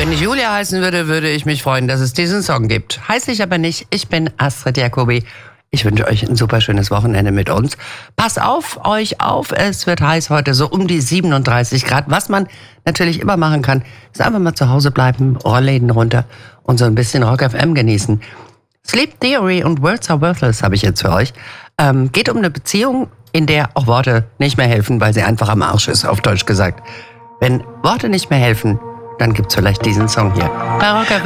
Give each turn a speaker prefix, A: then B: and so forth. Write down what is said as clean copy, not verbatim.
A: Wenn ich Julia heißen würde, würde ich mich freuen, dass es diesen Song gibt. Heiße ich aber nicht. Ich bin Astrid Jacobi. Ich wünsche euch ein super schönes Wochenende mit uns. Passt auf euch auf. Es wird heiß heute, so um die 37 Grad. Was man natürlich immer machen kann, ist einfach mal zu Hause bleiben, Rollläden runter und so ein bisschen Rock FM genießen. Sleep Theory und Words Are Worthless habe ich jetzt für euch. Geht um eine Beziehung, in der auch Worte nicht mehr helfen, weil sie einfach am Arsch ist, auf Deutsch gesagt. Wenn Worte nicht mehr helfen, dann gibt's vielleicht diesen Song hier. Bei Rock FM.